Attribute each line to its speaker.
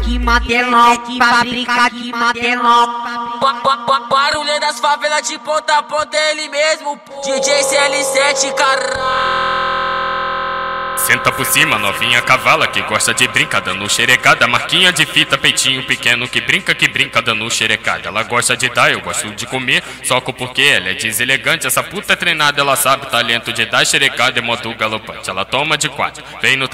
Speaker 1: que mantelão, que fabrica, que mantelão.
Speaker 2: Barulho das favelas de ponta a ponta, ele mesmo, DJ CL7, caralho.
Speaker 3: Senta por cima, novinha cavala que gosta de brincar dando xerecada. Marquinha de fita, peitinho pequeno que brinca dando xerecada. Ela gosta de dar, eu gosto de comer, soco porque ela é deselegante. Essa puta é treinada, ela sabe o talento de dar xerecada em modo galopante. Ela toma de quatro, vem no